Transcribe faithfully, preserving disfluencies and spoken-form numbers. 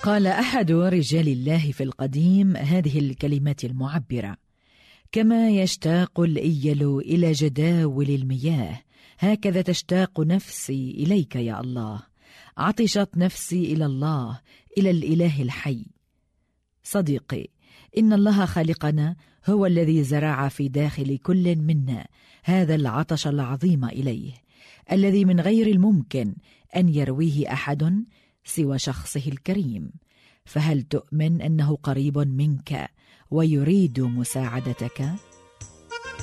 قال أحد رجال الله في القديم هذه الكلمات المعبرة: كما يشتاق الإيل إلى جداول المياه، هكذا تشتاق نفسي إليك يا الله. عطشت نفسي إلى الله، إلى الإله الحي. صديقي، إن الله خالقنا هو الذي زرع في داخل كل منا هذا العطش العظيم إليه، الذي من غير الممكن أن يرويه أحد سوى شخصه الكريم. فهل تؤمن أنه قريب منك ويريد مساعدتك؟